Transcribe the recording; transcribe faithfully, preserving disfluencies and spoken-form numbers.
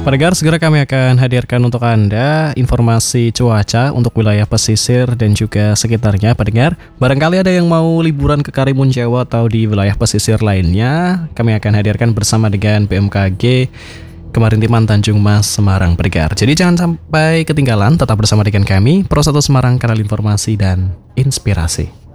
Pendengar, segera kami akan hadirkan untuk Anda informasi cuaca untuk wilayah pesisir dan juga sekitarnya. Pendengar, barangkali ada yang mau liburan ke Karimun Jawa atau di wilayah pesisir lainnya, kami akan hadirkan bersama dengan B M K G Kemaritiman Tanjung Mas Semarang, pendengar. Jadi jangan sampai ketinggalan, tetap bersama dengan kami Pro satu Semarang, kanal informasi dan inspirasi.